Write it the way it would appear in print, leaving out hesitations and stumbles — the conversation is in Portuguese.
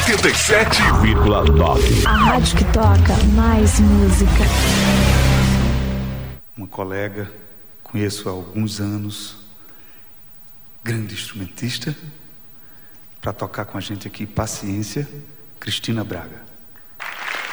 87,9. A rádio que toca mais música. Uma colega, conheço há alguns anos, grande instrumentista, para tocar com a gente aqui, Paciência, Cristina Braga.